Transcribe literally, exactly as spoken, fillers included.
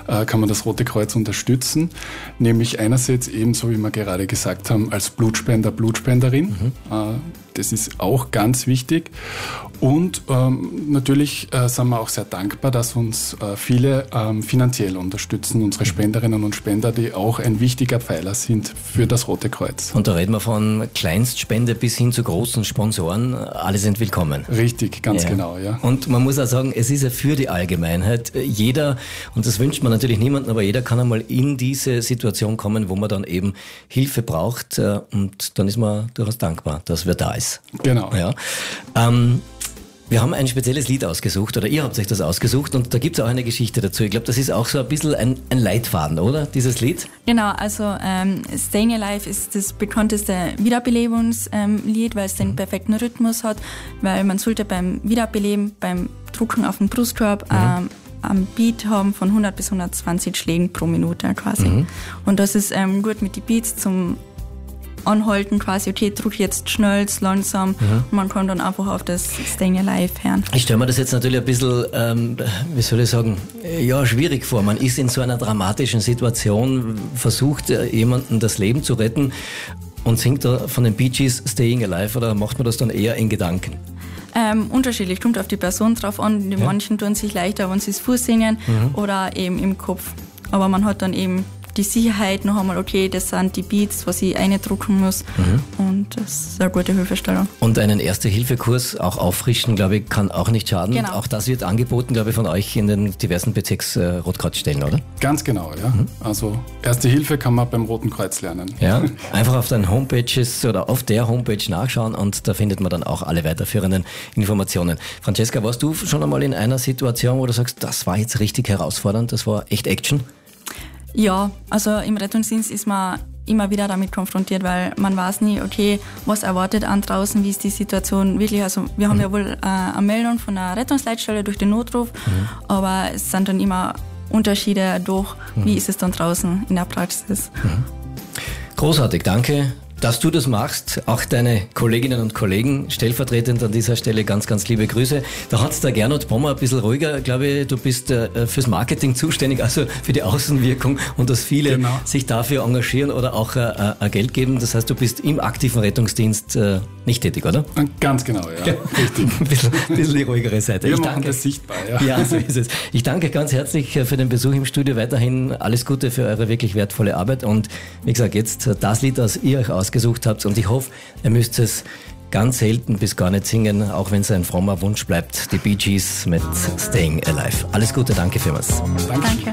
äh, kann man das Rote Kreuz unterstützen. Nämlich einerseits ebenso, wie wir gerade gesagt haben, als Blutspender, Blutspenderin. Mhm. Äh, das ist auch ganz wichtig. Und ähm, natürlich äh, sind wir auch sehr dankbar, dass uns äh, viele ähm, finanziell unterstützen, unsere Spenderinnen und Spender, die auch ein wichtiger Pfeiler sind für das Rote Kreuz. Und da reden wir von Kleinstspende bis hin zu großen Sponsoren. Alle sind willkommen. Richtig, ganz ja. genau, ja. Und man muss auch sagen, es ist ja für die Allgemeinheit. Jeder, und das wünscht man natürlich niemandem, aber jeder kann einmal in diese Situation kommen, wo man dann eben Hilfe braucht. Und dann ist man durchaus dankbar, dass wer da ist. Genau. Ja. Ähm, wir haben ein spezielles Lied ausgesucht, oder ihr habt euch das ausgesucht, und da gibt es auch eine Geschichte dazu. Ich glaube, das ist auch so ein bisschen ein, ein Leitfaden, oder, dieses Lied? Genau, also ähm, Staying Alive ist das bekannteste Wiederbelebungslied, ähm, weil es den perfekten Rhythmus hat, weil man sollte beim Wiederbeleben, beim Drucken auf den Brustkorb mhm. ähm, am Beat haben von hundert bis hundertzwanzig Schlägen pro Minute quasi. Mhm. Und das ist ähm, gut mit den Beats zum Anhalten quasi, okay, druck jetzt schnell, langsam, mhm. und man kann dann einfach auf das Staying Alive hören. Ich stelle mir das jetzt natürlich ein bisschen, ähm, wie soll ich sagen, ja, schwierig vor. Man ist in so einer dramatischen Situation, versucht jemandem das Leben zu retten und singt da von den Bee Gees Staying Alive, oder macht man das dann eher in Gedanken? Ähm, unterschiedlich, kommt auf die Person drauf an. Die ja. manchen tun sich leichter, wenn sie es Fuß singen mhm. oder eben im Kopf. Aber man hat dann eben die Sicherheit noch einmal, okay, das sind die Beats, was ich eindrucken muss. Mhm. Und das ist eine gute Hilfestellung. Und einen Erste-Hilfe-Kurs auch auffrischen, glaube ich, kann auch nicht schaden. Genau. Auch das wird angeboten, glaube ich, von euch in den diversen Bezirks-Rotkreuzstellen, oder? Ganz genau, ja. Mhm. Also Erste Hilfe kann man beim Roten Kreuz lernen. Ja, einfach auf den Homepages oder auf der Homepage nachschauen, und da findet man dann auch alle weiterführenden Informationen. Francesca, warst du schon einmal in einer Situation, wo du sagst, das war jetzt richtig herausfordernd, das war echt Action? Ja, also im Rettungsdienst ist man immer wieder damit konfrontiert, weil man weiß nie, okay, was erwartet an draußen, wie ist die Situation wirklich. Also wir haben mhm. ja wohl äh, eine Meldung von der Rettungsleitstelle durch den Notruf, mhm. aber es sind dann immer Unterschiede durch, mhm. wie ist es dann draußen in der Praxis. Mhm. Großartig, danke, dass du das machst. Auch deine Kolleginnen und Kollegen, stellvertretend an dieser Stelle ganz, ganz liebe Grüße. Da hat's der Gernot Pommer ein bisschen ruhiger. Ich glaube, du bist äh, fürs Marketing zuständig, also für die Außenwirkung, und dass viele genau. sich dafür engagieren oder auch äh, äh, Geld geben. Das heißt, du bist im aktiven Rettungsdienst äh, nicht tätig, oder? Ganz genau, ja. Richtig. ein, bisschen, ein bisschen die ruhigere Seite. Wir ich machen danke, das sichtbar, ja. Ja, so ist es. Ich danke ganz herzlich für den Besuch im Studio. Weiterhin alles Gute für eure wirklich wertvolle Arbeit. Und wie gesagt, jetzt das Lied, das ihr euch ausgesucht habt. Und ich hoffe, ihr müsst es ganz selten bis gar nicht singen, auch wenn es ein frommer Wunsch bleibt. Die Bee Gees mit Staying Alive. Alles Gute, danke vielmals. Danke.